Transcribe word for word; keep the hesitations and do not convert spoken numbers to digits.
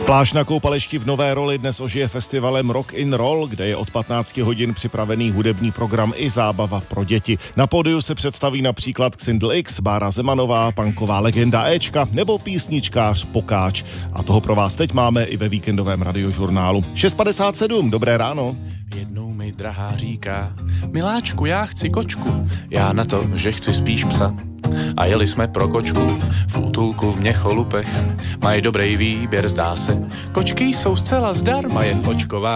Pláž na Koupališti v Nové Roli dnes ožije festivalem Rock in Roll, kde je od patnácti hodin připravený hudební program i zábava pro děti. Na pódiu se představí například Xindl X, Bára Zemanová, punková legenda Éčka nebo písničkář Pokáč. A toho pro vás teď máme i ve víkendovém radiožurnálu. šest padesát sedm, dobré ráno. Jednou mi drahá říká, miláčku, já chci kočku, já na to, že chci spíš psa. A jeli jsme pro kočku, v útulku v Měcholupech, mají dobrý výběr, zdá se. Kočky jsou zcela zdarma, jen očková